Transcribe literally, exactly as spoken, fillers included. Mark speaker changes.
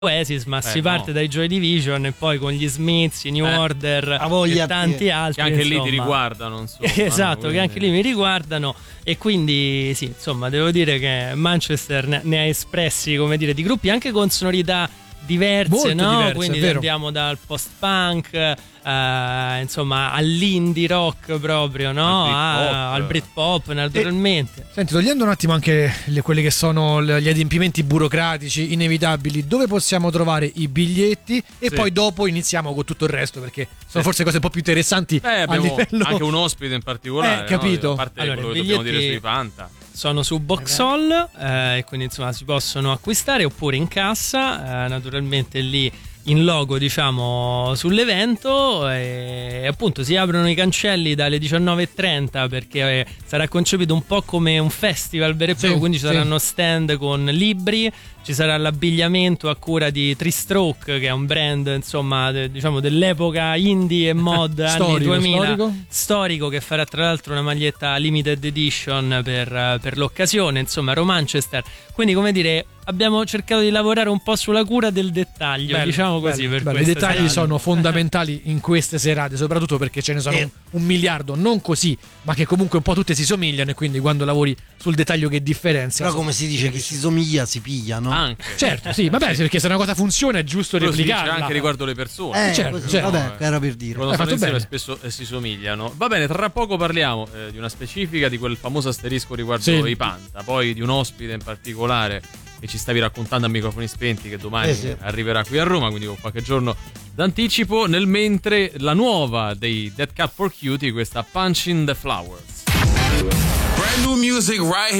Speaker 1: Oasis, ma
Speaker 2: Beh,
Speaker 1: si parte
Speaker 2: no.
Speaker 1: dai Joy Division e poi con gli Smiths, i New
Speaker 2: Eh,
Speaker 1: Order
Speaker 3: a voglia
Speaker 1: e tanti
Speaker 3: te.
Speaker 1: altri
Speaker 2: Che anche
Speaker 1: insomma.
Speaker 2: lì ti riguardano, insomma,
Speaker 1: esatto,
Speaker 2: no?
Speaker 1: che anche lì mi riguardano, e quindi sì, insomma, devo dire che Manchester ne, ne ha espressi, come dire, di gruppi anche con sonorità diverse,
Speaker 4: Molto
Speaker 1: no?
Speaker 4: diverse,
Speaker 1: Quindi
Speaker 4: è vero.
Speaker 1: andiamo dal post-punk, eh, insomma, all'indie rock proprio, no?
Speaker 2: Al Britpop.
Speaker 1: A- al Britpop, naturalmente.
Speaker 4: Senti, togliendo un attimo anche le, quelli che sono le- gli adempimenti burocratici inevitabili, dove possiamo trovare i biglietti e
Speaker 2: Sì.
Speaker 4: poi dopo iniziamo con tutto il resto, perché sono forse cose un po' più interessanti
Speaker 2: Beh,
Speaker 4: a
Speaker 2: abbiamo
Speaker 4: livello...
Speaker 2: anche un ospite in particolare,
Speaker 4: Eh, capito.
Speaker 2: no? A parte
Speaker 1: Allora,
Speaker 2: quello
Speaker 1: i
Speaker 2: che dobbiamo dire
Speaker 1: biglietti-
Speaker 2: sui Panta.
Speaker 1: Sono su Boxall, eh, e quindi insomma si possono acquistare oppure in cassa, eh, naturalmente lì in logo, diciamo, sull'evento, e appunto si aprono i cancelli dalle diciannove e trenta perché eh, sarà concepito un po' come un festival vero e proprio,
Speaker 4: Sì,
Speaker 1: quindi ci
Speaker 4: sì.
Speaker 1: saranno stand con libri, ci sarà l'abbigliamento a cura di Three-Stroke, che è un brand, insomma, de- diciamo dell'epoca indie e mod anni
Speaker 4: Storico,
Speaker 1: duemila,
Speaker 4: storico.
Speaker 1: storico, che farà tra l'altro una maglietta limited edition per, per l'occasione, insomma, Rome Manchester. Quindi, come dire, abbiamo cercato di lavorare un po' sulla cura del dettaglio,
Speaker 4: Bello,
Speaker 1: diciamo così.
Speaker 4: bello,
Speaker 1: per
Speaker 4: bello. I
Speaker 1: queste
Speaker 4: dettagli
Speaker 1: serate.
Speaker 4: sono fondamentali in queste serate, soprattutto perché ce ne sono
Speaker 3: Eh.
Speaker 4: un, un miliardo, non così, ma che comunque un po' tutte si somigliano, e quindi quando lavori sul dettaglio che differenzia.
Speaker 3: Però come si dice, chi si somiglia si piglia, no?
Speaker 2: Anche.
Speaker 4: Certo, sì, vabbè, perché se una cosa funziona è giusto
Speaker 2: Quello si dice
Speaker 4: replicarla.
Speaker 2: anche riguardo le persone.
Speaker 3: Eh,
Speaker 4: certo,
Speaker 3: così,
Speaker 4: certo.
Speaker 3: vabbè, era per dire.
Speaker 2: Quando
Speaker 4: Hai
Speaker 2: stanno
Speaker 4: fatto
Speaker 2: insieme
Speaker 4: bene.
Speaker 2: spesso eh, si somigliano. Va bene, tra poco parliamo eh, di una specifica, di quel famoso asterisco riguardo
Speaker 4: Sì.
Speaker 2: i Panta, poi di un ospite in particolare che ci stavi raccontando a microfoni spenti, che domani
Speaker 3: Eh sì.
Speaker 2: arriverà qui a Roma, quindi con qualche giorno d'anticipo. Nel mentre la nuova dei Dead Cat for Cutie, questa Punch in the Flowers.
Speaker 5: Brand new music right here.